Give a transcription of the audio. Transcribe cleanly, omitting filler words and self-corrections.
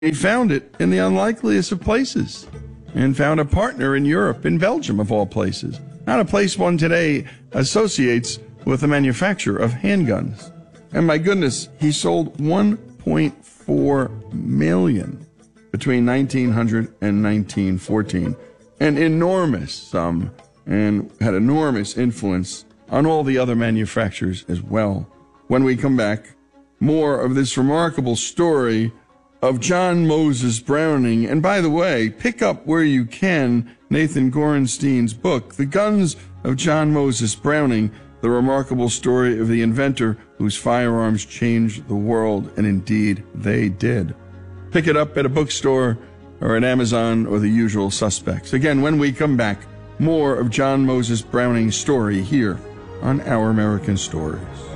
He found it in the unlikeliest of places and found a partner in Europe, in Belgium, of all places. Not a place one today associates with the manufacture of handguns. And my goodness, he sold 1.4 million between 1900 and 1914. An enormous sum, and had enormous influence on all the other manufacturers as well. When we come back, more of this remarkable story of John Moses Browning. And by the way, pick up where you can Nathan Gorenstein's book, The Guns of John Moses Browning, the remarkable story of the inventor whose firearms changed the world, and indeed they did. Pick it up at a bookstore or at Amazon or the usual suspects. Again, when we come back, more of John Moses Browning's story here on Our American Stories.